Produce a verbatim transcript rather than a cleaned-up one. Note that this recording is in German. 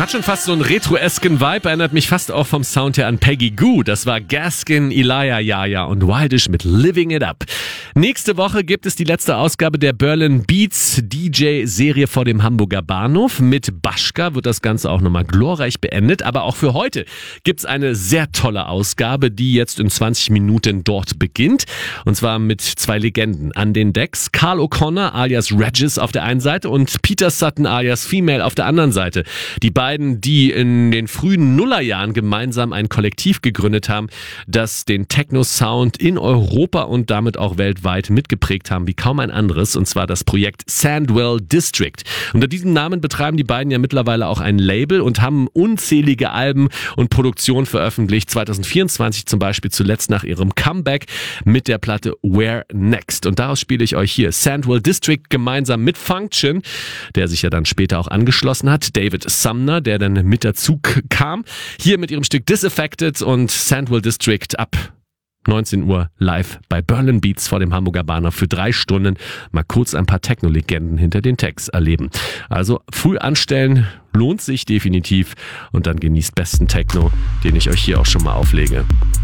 Hat schon fast so einen retro-esken Vibe, erinnert mich fast auch vom Sound her an Peggy Gou. Das war Gaskin, Elia Yaya und Wildish mit Living It Up. Nächste Woche gibt es die letzte Ausgabe der Berlin Beats D J-Serie vor dem Hamburger Bahnhof. Mit Baschka wird das Ganze auch nochmal glorreich beendet. Aber auch für heute gibt's eine sehr tolle Ausgabe, die jetzt in zwanzig Minuten dort beginnt. Und zwar mit zwei Legenden an den Decks. Carl O'Connor alias Regis auf der einen Seite und Peter Sutton alias Female auf der anderen Seite. Die beiden, die in den frühen Nullerjahren gemeinsam ein Kollektiv gegründet haben, das den Techno-Sound in Europa und damit auch weltweit mitgeprägt haben wie kaum ein anderes, und zwar das Projekt Sandwell District. Unter diesem Namen betreiben die beiden ja mittlerweile auch ein Label und haben unzählige Alben und Produktionen veröffentlicht. zwanzig vierundzwanzig zum Beispiel zuletzt nach ihrem Comeback mit der Platte Where Next. Und daraus spiele ich euch hier Sandwell District gemeinsam mit Function, der sich ja dann später auch angeschlossen hat. David Sumner, der dann mit dazu kam. Hier mit ihrem Stück Disaffected und Sandwell District ab neunzehn Uhr live bei Berlin Beats vor dem Hamburger Bahnhof für drei Stunden mal kurz ein paar Techno-Legenden hinter den Tags erleben. Also früh anstellen, lohnt sich definitiv, und dann genießt besten Techno, den ich euch hier auch schon mal auflege.